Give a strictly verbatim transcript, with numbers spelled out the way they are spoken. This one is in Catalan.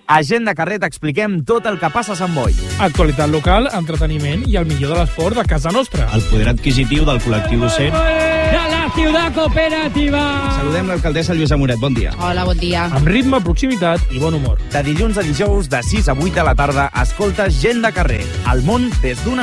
A Gent de Carrer t'expliquem tot el que passa a Sant Boi. Actualitat local, entreteniment i el millor de l'esport de casa nostra. El poder adquisitiu del col·lectiu docent. De la ciutat cooperativa. Saludem l'alcaldessa Lluïsa Moret, bon dia. Hola, bon dia. Amb ritme, proximitat i bon humor. De dilluns a dijous, de sis a vuit de la tarda, escoltes Gent de Carrer. El món des d'una